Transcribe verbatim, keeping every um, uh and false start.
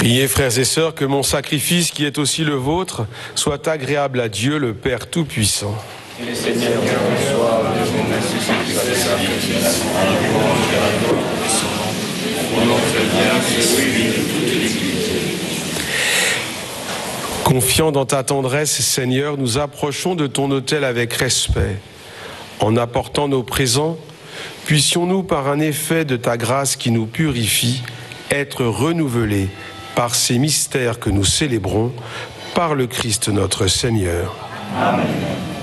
Priez, frères et sœurs, que mon sacrifice, qui est aussi le vôtre, soit agréable à Dieu, le Père Tout-Puissant. Que le Seigneur reçoive de vos merci sacrifices, pour notre bien et celui de toute l'Église. Confiant dans ta tendresse, Seigneur, nous approchons de ton autel avec respect. En apportant nos présents, puissions-nous, par un effet de ta grâce qui nous purifie, être renouvelés par ces mystères que nous célébrons, par le Christ notre Seigneur. Amen.